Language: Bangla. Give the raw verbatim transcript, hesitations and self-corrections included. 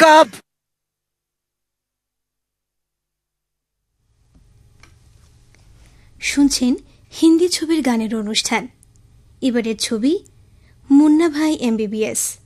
সাহেব। শুনছেন হিন্দি ছবির গানের অনুষ্ঠান। এবারের ছবি মুন্না ভাই এমবিবিএস।